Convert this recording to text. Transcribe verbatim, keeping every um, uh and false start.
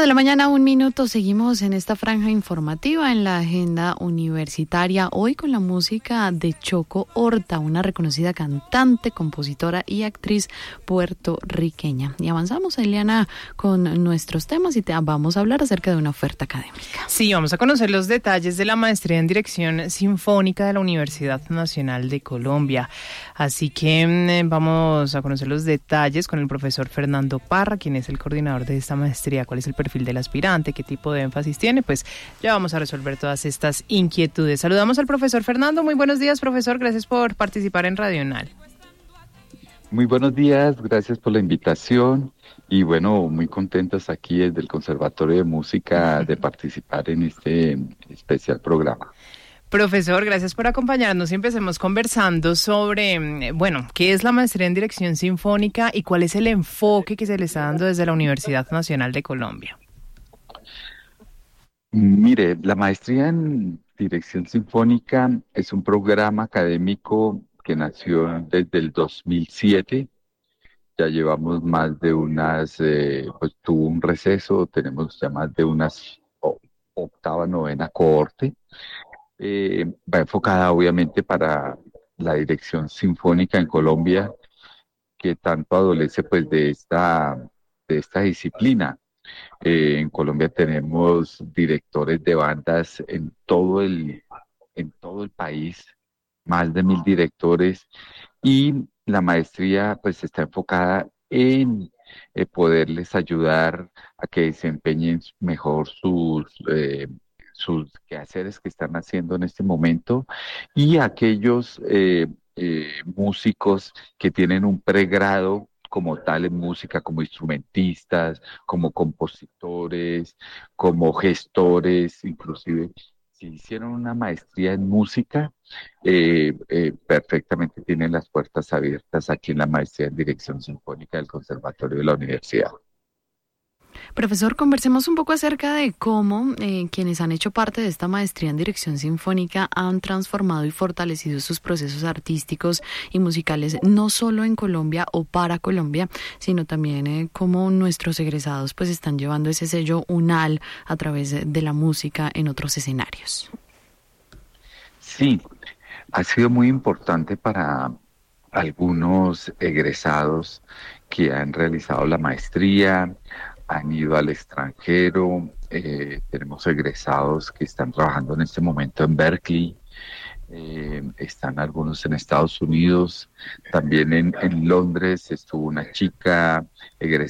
de la mañana, un minuto. Seguimos en esta franja informativa en la agenda universitaria. Hoy con la música de Choco Horta, una reconocida cantante, compositora y actriz puertorriqueña. Y avanzamos, Eliana, con nuestros temas y te vamos a hablar acerca de una oferta académica. Sí, vamos a conocer los detalles de la maestría en dirección sinfónica de la Universidad Nacional de Colombia. Así que vamos a conocer los detalles con el profesor Fernando Parra, quien es el coordinador de esta maestría. ¿Cuál es el perfil del aspirante? ¿Qué tipo de énfasis tiene? Pues ya vamos a resolver todas estas inquietudes. Saludamos al profesor Fernando. Muy buenos días, profesor. Gracias por participar en Radional. Muy buenos días, gracias por la invitación y bueno, muy contentos aquí desde el Conservatorio de Música de participar en este especial programa. Profesor, gracias por acompañarnos y empecemos conversando sobre, bueno, qué es la maestría en dirección sinfónica y cuál es el enfoque que se le está dando desde la Universidad Nacional de Colombia. Mire, la maestría en dirección sinfónica es un programa académico que nació desde el dos mil siete. Ya llevamos más de unas, eh, pues tuvo un receso, tenemos ya más de unas o, octava, novena cohorte. Eh, va enfocada obviamente para la dirección sinfónica en Colombia, que tanto adolece pues de esta, de esta disciplina. Eh, en Colombia tenemos directores de bandas en todo el, en todo el país, más de mil directores, y la maestría pues está enfocada en eh, poderles ayudar a que desempeñen mejor sus eh, sus quehaceres que están haciendo en este momento y aquellos eh, eh, músicos que tienen un pregrado como tal en música, como instrumentistas, como compositores, como gestores, inclusive si hicieron una maestría en música, eh, eh, perfectamente tienen las puertas abiertas aquí en la maestría en dirección sinfónica del Conservatorio de la Universidad. Profesor, conversemos un poco acerca de cómo eh, quienes han hecho parte de esta maestría en dirección sinfónica han transformado y fortalecido sus procesos artísticos y musicales, no solo en Colombia o para Colombia, sino también eh, cómo nuestros egresados pues están llevando ese sello UNAL a través de, de la música en otros escenarios. Sí, ha sido muy importante para algunos egresados que han realizado la maestría, han ido al extranjero, eh, tenemos egresados que están trabajando en este momento en Berkeley, eh, están algunos en Estados Unidos, también en, en Londres estuvo una chica egresada